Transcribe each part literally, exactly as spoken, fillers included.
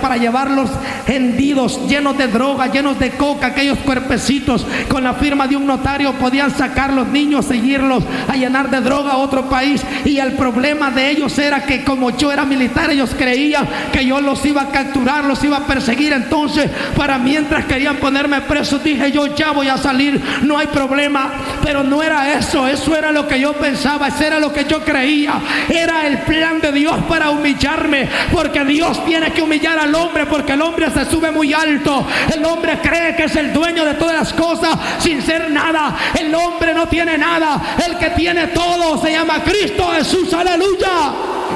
para llevarlos hendidos, llenos de droga, llenos de coca, aquellos cuerpecitos con la firma de un notario podían sacar los niños, seguirlos a llenar de droga a otro país. Y el problema de ellos era que como yo era militar, ellos creían que yo los iba a capturar, los iba a perseguir. Entonces, para mientras querían ponerme preso, dije yo, ya voy a salir, no hay problema. Pero no era eso, eso era lo que yo pensaba, eso era lo que yo creía. Era el plan de Dios para humillarme, porque Dios tiene que humillar al hombre, porque el hombre se sube muy alto. El hombre cree que es el dueño de todas las cosas sin ser nada. El hombre no tiene nada, el que tiene todo se llama Cristo Jesús, aleluya.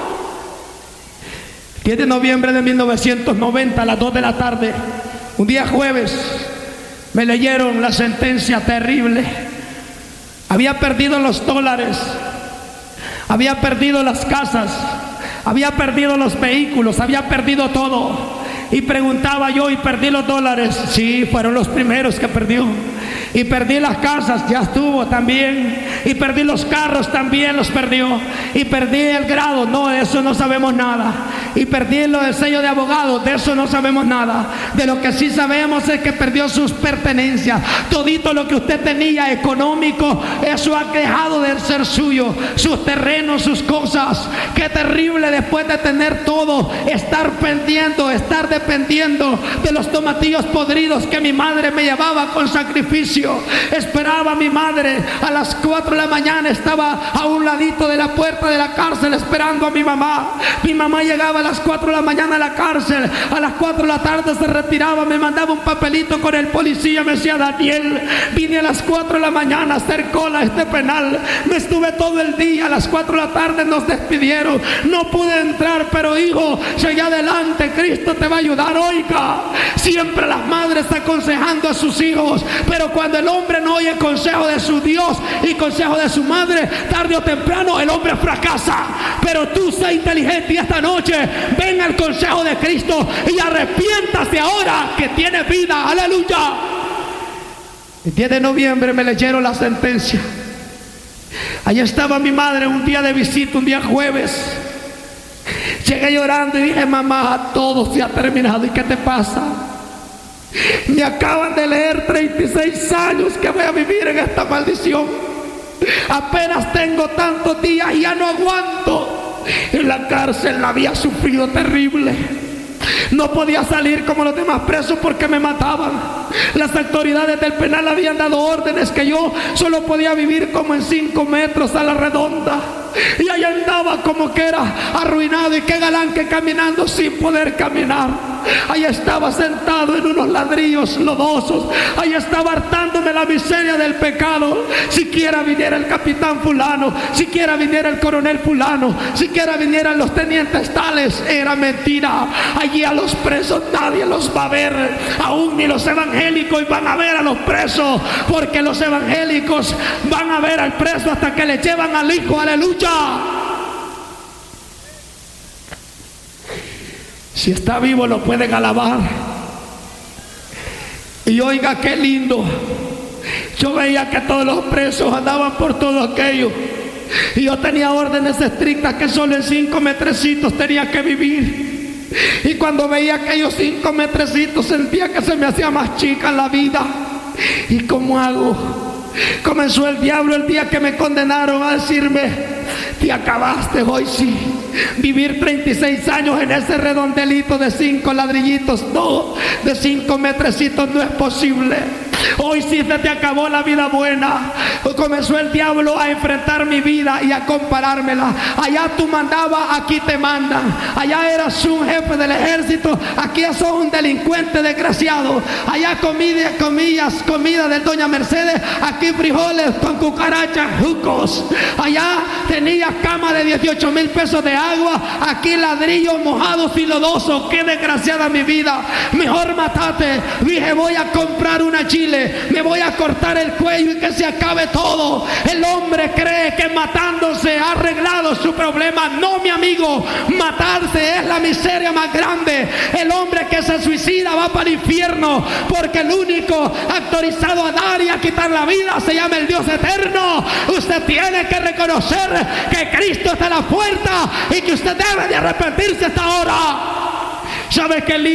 diez de noviembre de mil novecientos noventa, a las dos de la tarde, un día jueves, me leyeron la sentencia terrible. Había perdido los dólares, había perdido las casas, había perdido los vehículos, había perdido todo. Y preguntaba yo, ¿y perdí los dólares? Sí, fueron los primeros que perdió. Y perdí las casas, ya estuvo también. Y perdí los carros, también los perdió. Y perdí el grado, no, de eso no sabemos nada. Y perdí lo del sello de abogado, de eso no sabemos nada. De lo que sí sabemos es que perdió sus pertenencias. Todito lo que usted tenía económico, eso ha dejado de ser suyo. Sus terrenos, sus cosas. Qué terrible después de tener todo, estar pendiendo, estar dependiendo de los tomatillos podridos que mi madre me llevaba con sacrificio. Esperaba a mi madre a las cuatro de la mañana, estaba a un ladito de la puerta de la cárcel esperando a mi mamá. Mi mamá llegaba a las cuatro de la mañana a la cárcel, a las cuatro de la tarde se retiraba, me mandaba un papelito con el policía, me decía: Daniel, vine a las cuatro de la mañana a hacer cola a este penal, me estuve todo el día, a las cuatro de la tarde nos despidieron, no pude entrar, pero hijo, sigue adelante, Cristo te va a ayudar. Oiga, siempre las madres aconsejando a sus hijos, pero cuando el hombre no oye consejo de su Dios y consejo de su madre, tarde o temprano el hombre fracasa. Pero tú sé inteligente y esta noche ven al consejo de Cristo y arrepiéntase ahora que tiene vida, aleluya. El diez de noviembre me leyeron la sentencia. Allí estaba mi madre un día de visita, un día jueves. Llegué llorando y dije: mamá, todo se ha terminado. ¿Y qué te pasa? Me acaban de leer treinta y seis años que voy a vivir en esta maldición. Apenas tengo tantos días y ya no aguanto. En la cárcel la había sufrido terrible. No podía salir como los demás presos porque me mataban. Las autoridades del penal habían dado órdenes que yo solo podía vivir como en cinco metros a la redonda. Y ahí andaba como que era arruinado, y qué galán que caminando sin poder caminar. Ahí estaba sentado en unos ladrillos lodosos. Ahí estaba hartándome la miseria del pecado. Siquiera viniera el capitán fulano, siquiera viniera el coronel fulano, siquiera vinieran los tenientes tales, era mentira. Allí a los presos nadie los va a ver, aún ni los evangélicos van a ver a los presos, porque los evangélicos van a ver al preso hasta que le llevan al hijo, aleluya. Si está vivo lo pueden alabar. Y oiga qué lindo, yo veía que todos los presos andaban por todo aquello, y yo tenía órdenes estrictas que solo en cinco metrecitos tenía que vivir. Y cuando veía aquellos cinco metrecitos sentía que se me hacía más chica la vida. ¿Y cómo hago? Comenzó el diablo el día que me condenaron a decirme: te acabaste hoy, sí. Vivir treinta y seis años en ese redondelito de cinco ladrillitos, no, de cinco metrecitos no es posible. Hoy sí se te acabó la vida buena. Comenzó el diablo a enfrentar mi vida y a comparármela. Allá tú mandabas, aquí te mandan. Allá eras un jefe del ejército, aquí sos un delincuente desgraciado. Allá comida, comillas, comida de doña Mercedes, aquí frijoles con cucarachas, jucos. Allá tenías cama de dieciocho mil pesos de agua, aquí ladrillos mojados y lodosos. Qué desgraciada mi vida. Mejor matate. Dije: voy a comprar una chile, me voy a cortar el cuello y que se acabe todo. El hombre cree que matándose ha arreglado su problema. No, mi amigo, matarse es la miseria más grande. El hombre que se suicida va para el infierno, porque el único autorizado a dar y a quitar la vida se llama el Dios eterno. Usted tiene que reconocer que Cristo está a la puerta y que usted debe de arrepentirse hasta ahora. ¿Sabe qué lindo?